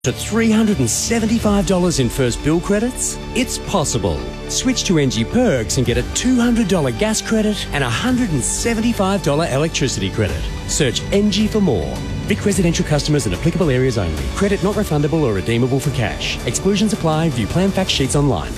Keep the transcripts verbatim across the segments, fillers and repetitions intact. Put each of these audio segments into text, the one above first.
To three hundred seventy-five dollars in first bill credits? It's possible. Switch to N G Perks and get a two hundred dollars gas credit and a one hundred seventy-five dollars electricity credit. Search N G for more. Vic residential customers in applicable areas only. Credit not refundable or redeemable for cash. Exclusions apply. View plan fact sheets online.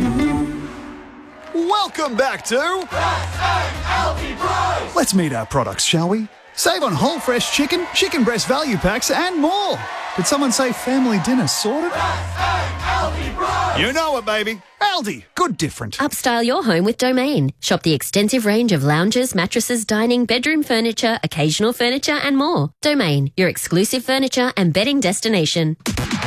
Welcome back to S A L T Bros. Let's meet our products, shall we? Save on whole fresh chicken, chicken breast value packs and more. Did someone say family dinner sorted? S A L T Bros. You know it, baby. Aldi, good different. Upstyle your home with Domain. Shop the extensive range of lounges, mattresses, dining, bedroom furniture, occasional furniture and more. Domain, your exclusive furniture and bedding destination.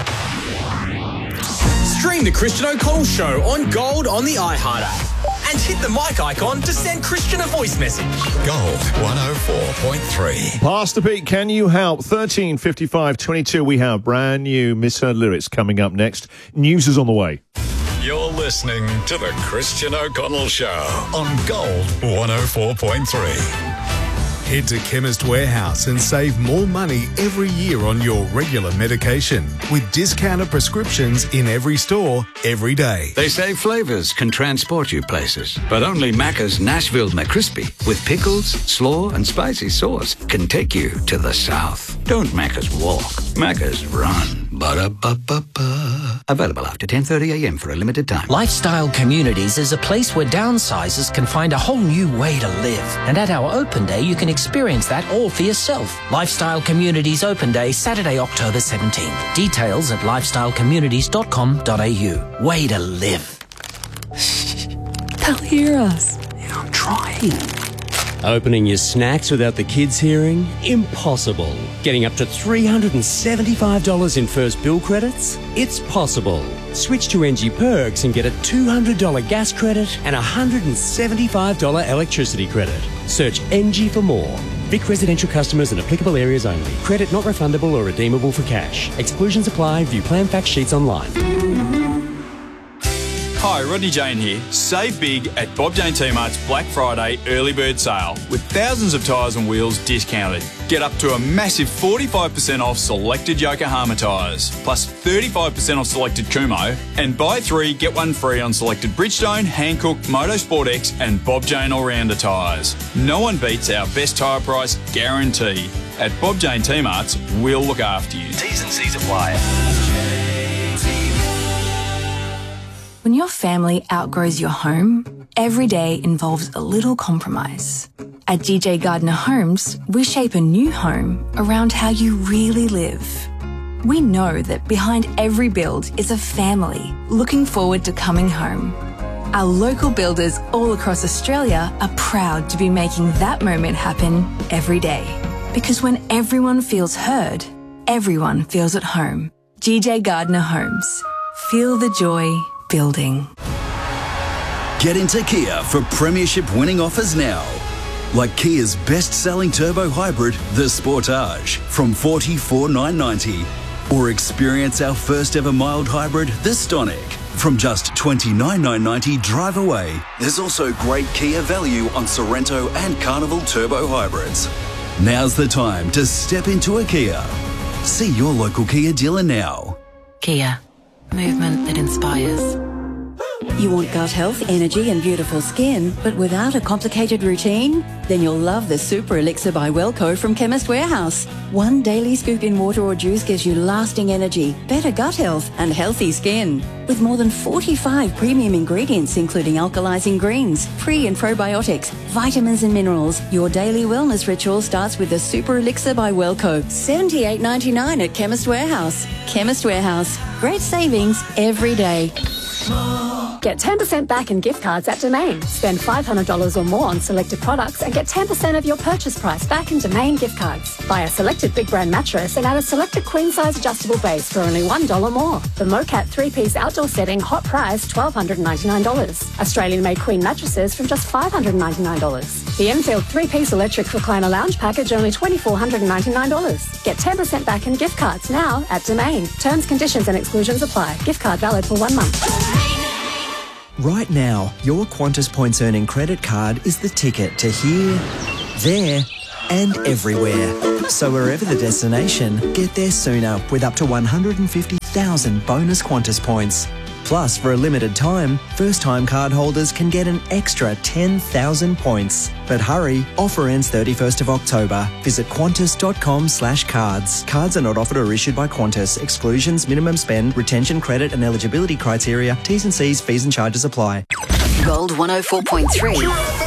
Stream the Christian O'Connell Show on Gold on the iHeart app. And hit the mic icon to send Christian a voice message. Gold one oh four point three. Pastor Pete, can you help? thirteen fifty-five twenty-two. We have brand new Misheard Lyrics coming up next. News is on the way. You're listening to the Christian O'Connell Show on Gold one oh four point three. Head to Chemist Warehouse and save more money every year on your regular medication with discounted prescriptions in every store, every day. They say flavours can transport you places, but only Macca's Nashville McCrispy with pickles, slaw and spicy sauce can take you to the south. Don't Macca's walk, Macca's run. Ba-da-ba-ba-ba. Available after ten thirty a m for a limited time. Lifestyle Communities is a place where downsizers can find a whole new way to live. And at our open day, you can experience that all for yourself. Lifestyle Communities Open Day, Saturday, October seventeenth. Details at lifestyle communities dot com dot a u. Way to live. They'll hear us. I'm trying. Opening your snacks without the kids hearing? Impossible. Getting up to three hundred seventy-five dollars in first bill credits? It's possible. Switch to N G Perks and get a two hundred dollars gas credit and a one hundred seventy-five dollars electricity credit. Search N G for more. Vic residential customers in applicable areas only. Credit not refundable or redeemable for cash. Exclusions apply. View plan fact sheets online. Hi, Rodney Jane here. Save big at Bob Jane T-Mart's Black Friday early bird sale with thousands of tyres and wheels discounted. Get up to a massive forty-five percent off selected Yokohama tyres, plus thirty-five percent off selected Kumo, and buy three, get one free on selected Bridgestone, Hankook, Motorsport X and Bob Jane All-Rounder tyres. No one beats our best tyre price guarantee. At Bob Jane T-Mart's, we'll look after you. T's and C's apply. When your family outgrows your home, every day involves a little compromise. At G J Gardner Homes, we shape a new home around how you really live. We know that behind every build is a family looking forward to coming home. Our local builders all across Australia are proud to be making that moment happen every day. Because when everyone feels heard, everyone feels at home. G J Gardner Homes. Feel the joy building. Get into Kia for premiership winning offers now. Like Kia's best-selling turbo hybrid, the Sportage, from forty-four thousand nine hundred ninety dollars. Or experience our first ever mild hybrid, the Stonic, from just twenty-nine thousand nine hundred ninety dollars drive away. There's also great Kia value on Sorrento and Carnival turbo hybrids. Now's the time to step into a Kia. See your local Kia dealer now. Kia. Movement that inspires. You want gut health, energy and beautiful skin, but without a complicated routine? Then you'll love the Super Elixir by Wellco from Chemist Warehouse. One daily scoop in water or juice gives you lasting energy, better gut health and healthy skin. With more than forty-five premium ingredients including alkalizing greens, pre and probiotics, vitamins and minerals, your daily wellness ritual starts with the Super Elixir by Wellco. seventy-eight ninety-nine at Chemist Warehouse. Chemist Warehouse. Great savings every day. Get ten percent back in gift cards at Domain. Spend five hundred dollars or more on selected products and get ten percent of your purchase price back in Domain gift cards. Buy a selected big brand mattress and add a selected queen size adjustable base for only one dollar more. The Mocat three-piece outdoor setting, hot price twelve hundred ninety-nine dollars. Australian-made queen mattresses from just five hundred ninety-nine dollars. The Enfield three-piece electric recliner lounge package only two thousand four hundred ninety-nine dollars. Get ten percent back in gift cards now at Domain. Terms, conditions and exclusions apply. Gift card valid for one month. Right now, your Qantas Points Earning credit card is the ticket to here, there and everywhere. So wherever the destination, get there sooner with up to one hundred fifty thousand bonus Qantas points. Plus, for a limited time, first-time card holders can get an extra ten thousand points. But hurry, offer ends thirty-first of October. Visit qantas.com slash cards. Cards are not offered or issued by Qantas. Exclusions, minimum spend, retention credit and eligibility criteria, T's and C's, fees and charges apply. Gold one oh four point three.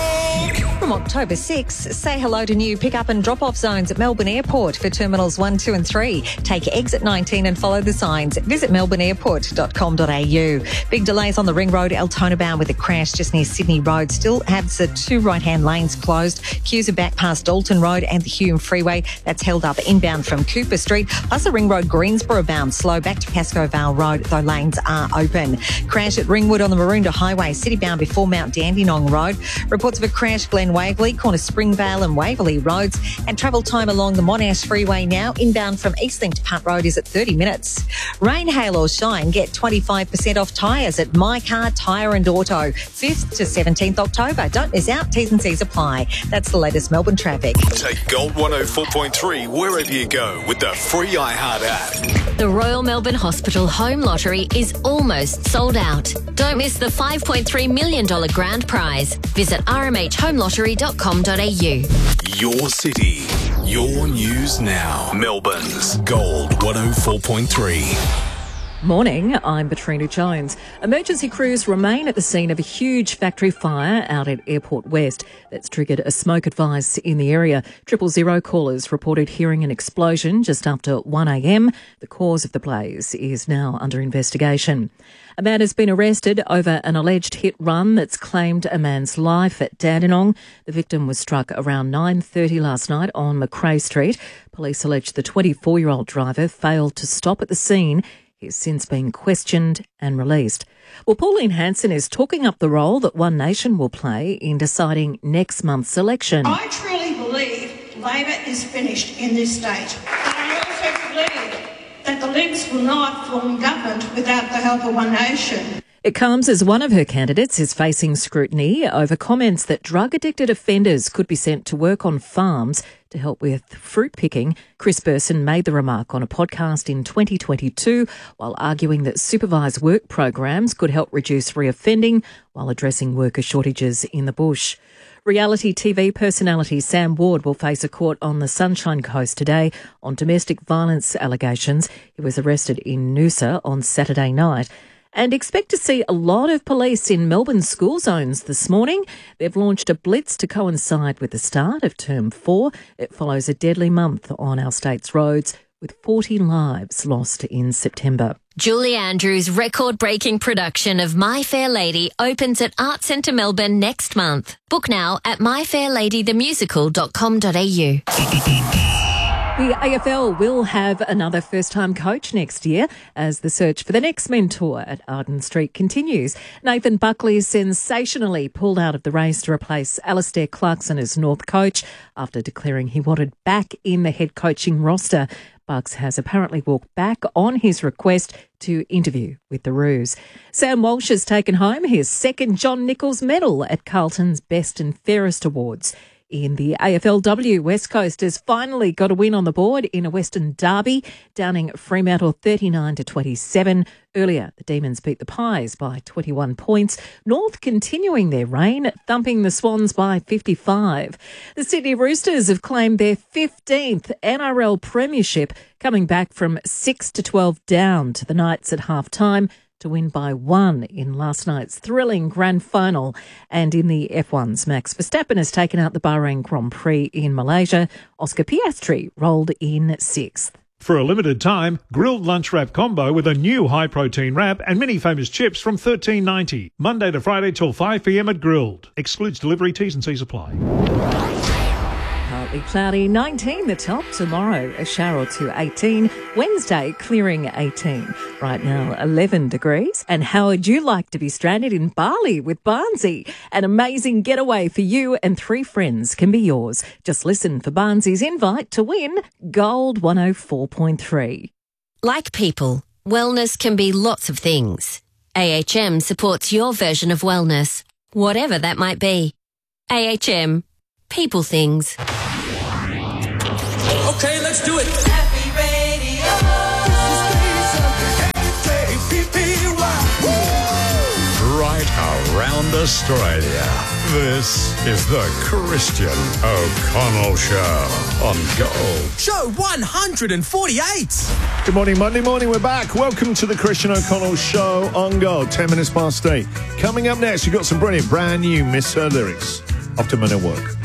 From October sixth, say hello to new pick-up and drop-off zones at Melbourne Airport for Terminals one, two and three. Take exit nineteen and follow the signs. Visit melbourne airport dot com dot a u. Big delays on the Ring Road, Altona bound with a crash just near Sydney Road. Still have the two right-hand lanes closed. Queues are back past Dalton Road and the Hume Freeway. That's held up inbound from Cooper Street. Plus the Ring Road Greensboro bound slow back to Pascoe Vale Road, though lanes are open. Crash at Ringwood on the Maroondah Highway, city bound before Mount Dandenong Road. Reports of a crash Glen Waverley, corner Springvale and Waverley Roads, and travel time along the Monash Freeway now inbound from Eastlink to Punt Road is at thirty minutes. Rain, hail or shine, get twenty-five percent off tyres at My Car Tyre and Auto, fifth to seventeenth October. Don't miss out, T's and C's apply. That's the latest Melbourne traffic. Take Gold one oh four point three wherever you go with the free iHeart app. The Royal Melbourne Hospital Home Lottery is almost sold out. Don't miss the five point three million dollars grand prize. Visit r m h home lottery dot com dot a u. Your city, your news now. Melbourne's Gold one oh four point three. Morning, I'm Katrina Jones. Emergency crews remain at the scene of a huge factory fire out at Airport West that's triggered a smoke advice in the area. Triple Zero callers reported hearing an explosion just after one a m. The cause of the blaze is now under investigation. A man has been arrested over an alleged hit run that's claimed a man's life at Dandenong. The victim was struck around nine thirty last night on Macrae Street. Police allege the twenty-four-year-old driver failed to stop at the scene. He's since been questioned and released. Well, Pauline Hanson is talking up the role that One Nation will play in deciding next month's election. I truly believe Labor is finished in this state. But I also believe that the Libs will not form government without the help of One Nation. It comes as one of her candidates is facing scrutiny over comments that drug-addicted offenders could be sent to work on farms to help with fruit picking. Chris Burson made the remark on a podcast in twenty twenty-two while arguing that supervised work programs could help reduce reoffending while addressing worker shortages in the bush. Reality T V personality Sam Ward will face a court on the Sunshine Coast today on domestic violence allegations. He was arrested in Noosa on Saturday night. And expect to see a lot of police in Melbourne school zones this morning. They've launched a blitz to coincide with the start of term four. It follows a deadly month on our state's roads with forty lives lost in September. Julie Andrews' record-breaking production of My Fair Lady opens at Art Centre Melbourne next month. Book now at my fair lady the musical dot com dot a u. The A F L will have another first-time coach next year as the search for the next mentor at Arden Street continues. Nathan Buckley sensationally pulled out of the race to replace Alistair Clarkson as North coach after declaring he wanted back in the head coaching roster. Bucks has apparently walked back on his request to interview with the Roos. Sam Walsh has taken home his second John Nichols medal at Carlton's Best and Fairest Awards. In the A F L W, West Coast has finally got a win on the board in a Western derby, downing Fremantle thirty-nine to twenty-seven. Earlier, the Demons beat the Pies by twenty-one points. North continuing their reign, thumping the Swans by fifty-five. The Sydney Roosters have claimed their fifteenth N R L premiership, coming back from six to twelve down to the Knights at half-time to win by one in last night's thrilling grand final. And in the F ones, Max Verstappen has taken out the Bahrain Grand Prix in Malaysia. Oscar Piastri rolled in sixth. For a limited time, grilled lunch wrap combo with a new high-protein wrap and many famous chips from thirteen ninety. Monday to Friday till five p m at Grilled. Excludes delivery, T's and C's apply. Partly cloudy, nineteen the top. Tomorrow, a shower or two, eighteen. Wednesday, clearing, eighteen. Right now, eleven degrees. And how would you like to be stranded in Bali with Barnsey? An amazing getaway for you and three friends can be yours. Just listen for Barnsey's invite to win Gold one oh four point three. Like people, wellness can be lots of things. A H M supports your version of wellness, whatever that might be. A H M. People things. Okay, let's do it. Happy Radio. Right around Australia. This is the Christian O'Connell Show on Gold. Show one hundred forty-eight. Good morning, Monday morning. We're back. Welcome to the Christian O'Connell Show on Gold. Ten minutes past eight. Coming up next, you've got some brilliant, brand new Miss Her lyrics. Off to my network.